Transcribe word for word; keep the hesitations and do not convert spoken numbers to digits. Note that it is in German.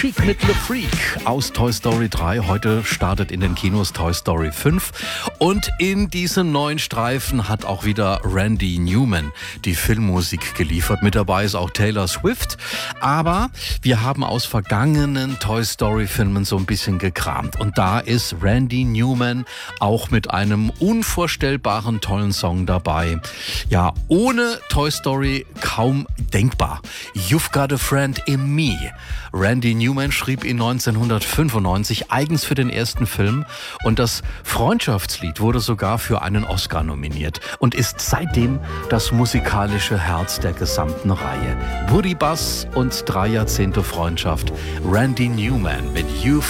Chic mit Le Freak aus Toy Story drei. Heute startet in den Kinos Toy Story fünf. Und in diesem neuen Streifen hat auch wieder Randy Newman die Filmmusik geliefert. Mit dabei ist auch Taylor Swift. Aber wir haben aus vergangenen Toy Story Filmen so ein bisschen gekramt. Und da ist Randy Newman auch mit einem unvorstellbaren tollen Song dabei. Ja, ohne Toy Story kaum denkbar. You've Got a Friend in Me. Randy Newman schrieb ihn neunzehnhundertfünfundneunzig eigens für den ersten Film und das Freundschaftslied wurde sogar für einen Oscar nominiert und ist seitdem das musikalische Herz der gesamten Reihe. Woody Buzz und drei Jahrzehnte Freundschaft. Randy Newman mit You've